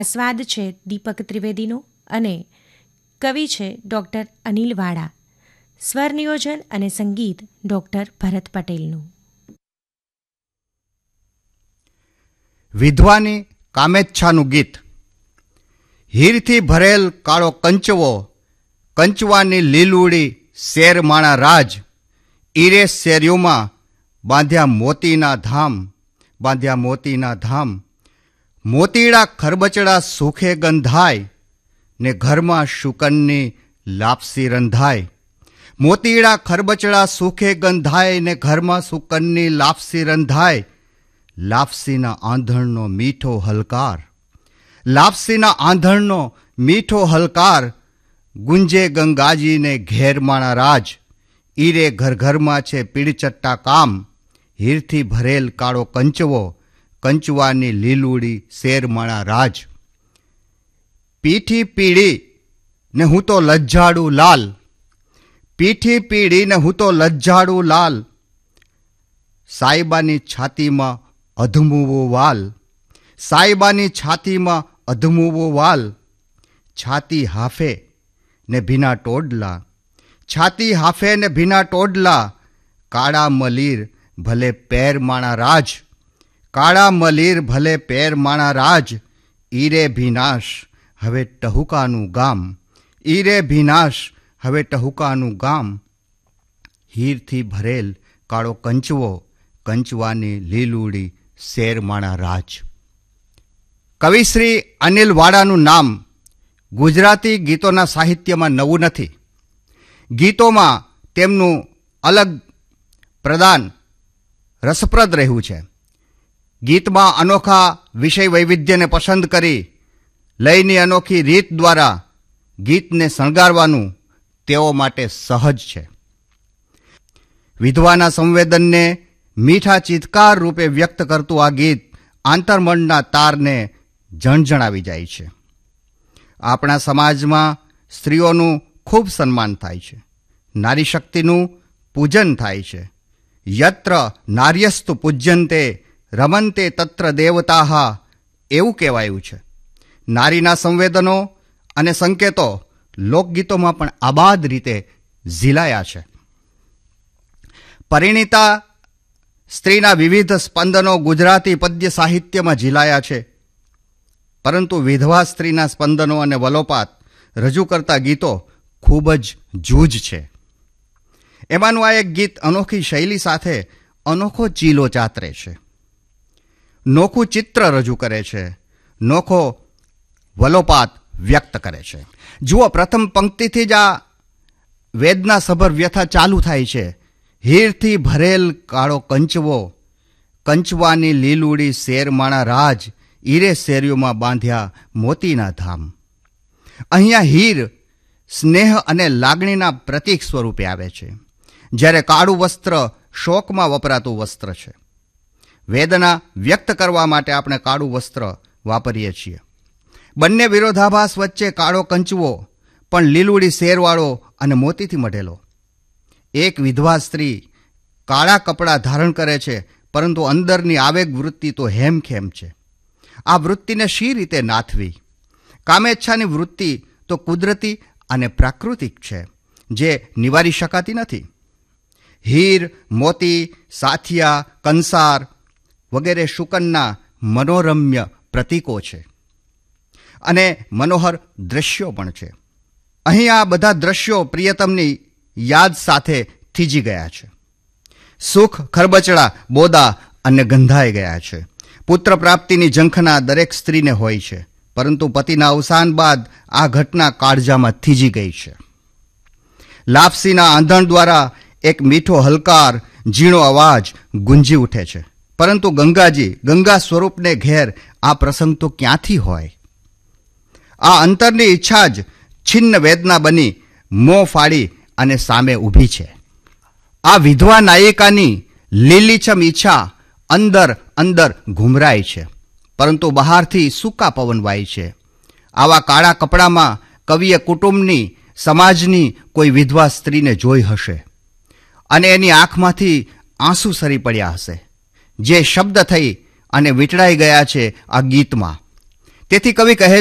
સ્વાદ છે દીપક ત્રિવેદીનો અને કવિ છે ડૉક્ટર અનિલ વાડા. સ્વર નિયોજન અને સંગીત ડૉક્ટર ભરત પટેલનું. વિધવાની કામેચ્છાનું ગીત. હીરથી ભરેલ કાળો કંચવો, કંચવાની લીલુડી શેર માણા રાજ, ઈરે શેરીઓમાં બાંધ્યા મોતીના ધામ, બાંધ્યા મોતીના ધામ. મોતીડા ખરબચડા સુખે ગંધાય ને ઘરમાં શુકનની લાપસી રંધાય. મોતીડા ખરબચડા સુખે ગંધાય ને ઘરમાં શુકનની લાપસી રંધાય. લાપસીના આંધણનો મીઠો હલકાર, લાપસીના આંધણનો મીઠો હલકાર, ગુંજે ગંગાજીને ઘેર માણા રાજ, ઈરે ઘર ઘરમાં છે પીળચટ્ટા કામ. હીરથી ભરેલ કાળો કંચવો, કંચવાની લીલુડી શેર માણા રાજ. પીઠી પીળી ને હું તો લજ્જાડું લાલ, પીઠી પીળી ને હું તો લજ્જાડું લાલ. સાઈબાની છાતીમાં અધમુવો વાલ, સાઈબાની છાતીમાં અધમુવો વાલ. છાતી હાફે ને ભીના ટોડલા, છાતી હાફે ને ભીના ટોડલા. કાળા મલીર ભલે પેર માણા રાજ, કાળા મલીર ભલે પેર માણા રાજ. ઈરે ભીનાશ હવે ટહુકાનું ગામ, ઈરે ભીનાશ હવે ટહુકાનું ગામ. હીરથી ભરેલ કાળો કંચવો, કંચવાની લીલુડી શેર માણા રાજ. કવિશ્રી અનિલ વાડાનું નામ ગુજરાતી ગીતોના સાહિત્યમાં નવું નથી. ગીતોમાં તેમનું અલગ પ્રદાન રસપ્રદ રહ્યું છે. ગીતમાં અનોખા વિષય વૈવિધ્યને પસંદ કરી લયની અનોખી રીત દ્વારા ગીતને શણગારવાનું તેઓ માટે સહજ છે. વિધવાના સંવેદનને મીઠા ચિત્કાર રૂપે વ્યક્ત કરતું આ ગીત આંતરમનના તારને જણજણાવી જાય છે. આપણા સમાજમાં સ્ત્રીઓનું ખૂબ સન્માન થાય છે, નારી શક્તિનું પૂજન થાય છે. યત્ર નાર્યસ્તુ પૂજ્યંતે રમંતે તત્ર દેવતાઃ એવું કહેવાયું છે. નારીના સંવેદનો અને સંકેતો લોકગીતોમાં પણ આબાદ રીતે ઝીલાયા છે. પરિણીતા સ્ત્રીના વિવિધ સ્પંદનો ગુજરાતી પદ્ય સાહિત્યમાં ઝીલાયા છે, પરંતુ વિધવા સ્ત્રીના સ્પંદનો અને વલોપાત રજૂ કરતા ગીતો ખૂબ જ જૂજ છે. એમાંનું આ એક ગીત અનોખી શૈલી સાથે અનોખો ચીલો ચાતરે છે, નોખું ચિત્ર રજૂ કરે છે, નોખો વલોપાત વ્યક્ત કરે છે. જુઓ, પ્રથમ પંક્તિથી જ આ વેદનાસભર વ્યથા ચાલુ થાય છે. હીરથી ભરેલ કાળો કંચવો, કંચવાની લીલુડી શેર માણા રાજ, ઈરે શેરીઓમાં બાંધ્યા મોતીના ધામ. અહીંયા હીર સ્નેહ અને લાગણીના પ્રતીક સ્વરૂપે આવે છે, જ્યારે કાળું વસ્ત્ર શોકમાં વપરાતું વસ્ત્ર છે. વેદના વ્યક્ત કરવા માટે આપણે કાળું વસ્ત્ર વાપરીએ છીએ. બંને વિરોધાભાસ વચ્ચે કાળો કંચવો પણ લીલુડી શેરવાળો અને મોતીથી મઢેલો. એક વિધવા સ્ત્રી કાળા કપડાં ધારણ કરે છે, પરંતુ અંદરની આવેગ વૃત્તિ તો હેમખેમ છે. આ વૃત્તિને શી રીતે નાથવી? કામેચ્છાની વૃત્તિ તો કુદરતી અને પ્રાકૃતિક છે, જે નિવારી શકાતી નથી. હીર, મોતી, સાથિયા, કંસાર વગેરે શુકનના મનોરમ્ય પ્રતીકો છે અને મનોહર દ્રશ્યો પણ છે. અહીં આ બધા દ્રશ્યો પ્રિયતમની યાદ સાથે થીજી ગયા છે. સુખ ખરબચડા બોદા અને ગંધાઈ ગયા છે. પુત્ર પ્રાપ્તિની ઝંખના દરેક સ્ત્રીને હોય છે, પરંતુ પતિના અવસાન બાદ આ ઘટના કાળજામાં થીજી ગઈ છે. લાપસીના આંધણ દ્વારા એક મીઠો હલકાર, ઝીણો અવાજ ગુંજી ઉઠે છે, પરંતુ ગંગાજી, ગંગા સ્વરૂપને ઘેર આ પ્રસંગ તો ક્યાંથી હોય? આ અંતરની ઈચ્છા જ છિન્ન વેદના બની મોં ફાડી અને સામે ઊભી છે. આ વિધવા નાયિકાની લીલીછમ ઈચ્છા અંદર અંદર ઘુમરાય છે, પરંતુ બહારથી સૂકા પવન વાય છે. આવા કાળા કપડામાં કવિએ કુટુંબની, સમાજની કોઈ વિધવા સ્ત્રીને જોઈ હશે અને એની આંખમાંથી આંસુ સરી પડ્યા હશે, જે શબ્દ થઈ અને વીંટળાઈ ગયા છે આ ગીતમાં. તેથી કવિ કહે